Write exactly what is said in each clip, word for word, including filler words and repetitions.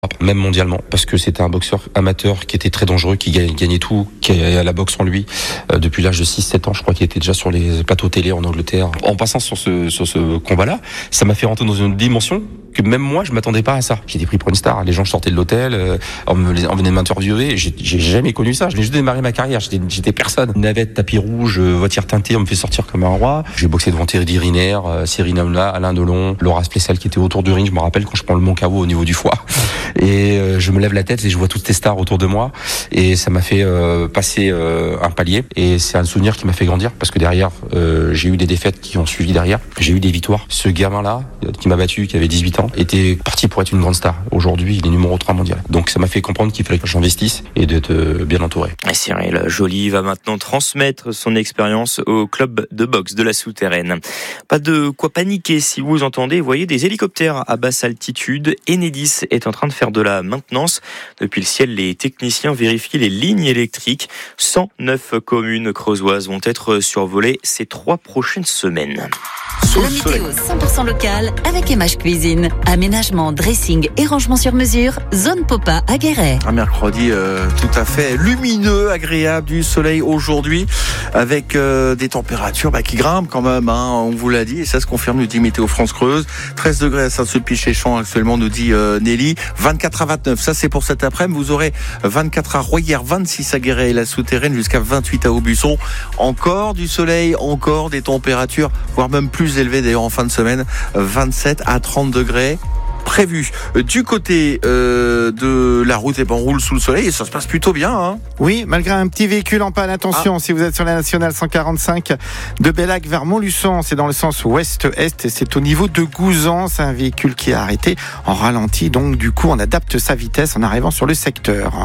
Même mondialement, parce que c'était un boxeur amateur qui était très dangereux, qui gagnait tout, qui a la boxe en lui. Euh, depuis l'âge de six sept ans, je crois qu'il était déjà sur les plateaux télé en Angleterre. En passant sur ce, sur ce combat-là, ça m'a fait rentrer dans une dimension que même moi, je m'attendais pas à ça. J'étais pris pour une star. Les gens sortaient de l'hôtel, euh, on, me, on venait m'interviewer. J'ai, j'ai jamais connu ça. Je venais juste démarrer ma carrière. J'étais, j'étais personne. Navette, tapis rouge, euh, voiture teintée, on me fait sortir comme un roi. J'ai boxé devant Teddy Riner, euh, Cyril Hanouna, Alain Delon, Laura Flessel qui était autour du ring. Je me rappelle quand je prends le Mont Cabo au niveau du foie. Et euh, je me lève la tête et je vois toutes ces stars autour de moi. Et ça m'a fait euh, passer euh, un palier. Et c'est un souvenir qui m'a fait grandir parce que derrière, euh, j'ai eu des défaites qui ont suivi derrière. J'ai eu des victoires. Ce gamin-là, qui m'a battu, qui avait dix-huit ans, était parti pour être une grande star. Aujourd'hui, il est numéro trois mondial. Donc ça m'a fait comprendre qu'il fallait que j'investisse et d'être bien entouré. Et Cyril Joly va maintenant transmettre son expérience au club de boxe de la Souterraine. Pas de quoi paniquer si vous entendez et voyez des hélicoptères à basse altitude. Enedis est en train de faire de la maintenance. Depuis le ciel, les techniciens vérifient les lignes électriques. cent neuf communes creusoises vont être survolées ces trois prochaines semaines. La météo cent pour cent locale avec M H Cuisine. Aménagement, dressing et rangement sur mesure. Zone Popa à Guéret. Un mercredi euh, tout à fait lumineux, agréable, du soleil aujourd'hui, avec euh, des températures bah, qui grimpent quand même, hein, on vous l'a dit, et ça se confirme, nous dit Météo France Creuse. treize degrés à Saint-Sulpice-Chéchamps actuellement, nous dit euh, Nelly. vingt-quatre à vingt-neuf, ça c'est pour cet après-midi. Vous aurez vingt-quatre à Royères, vingt-six à Guéret et la Souterraine, jusqu'à vingt-huit à Aubusson. Encore du soleil, encore des températures, voire même plus élevées d'ailleurs en fin de semaine, vingt-sept à trente degrés. Prévu. Du côté euh, de la route, et ben on roule sous le soleil et ça se passe plutôt bien. Hein. Oui, malgré un petit véhicule en panne. Attention, ah. si vous êtes sur la nationale cent quarante-cinq de Bellac vers Montluçon, c'est dans le sens ouest-est et c'est au niveau de Gouzan. C'est un véhicule qui est arrêté en ralenti. Donc du coup, on adapte sa vitesse en arrivant sur le secteur.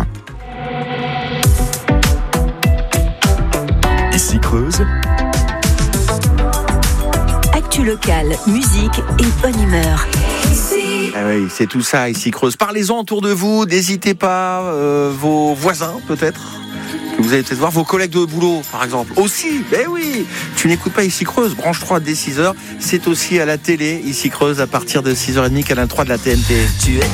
Ici Creuse. Actu locale, musique et bonne humeur. Ah oui, c'est tout ça ici Creuse. Parlez-en autour de vous, n'hésitez pas, euh, vos voisins peut-être. Vous allez peut-être voir vos collègues de boulot, par exemple. Aussi, ben oui, tu n'écoutes pas Ici Creuse, branche trois dès six heures. C'est aussi à la télé, Ici Creuse, à partir de six heures trente, canal trois de la T N T. Tu es